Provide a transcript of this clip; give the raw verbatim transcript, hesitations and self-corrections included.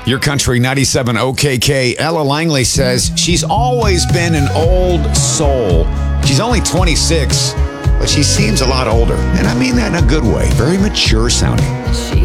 Your Country ninety-seven O K K. Ella Langley says she's always been an old soul. She's only twenty-six, but she seems a lot older. And I mean that in a good way. Very mature sounding. She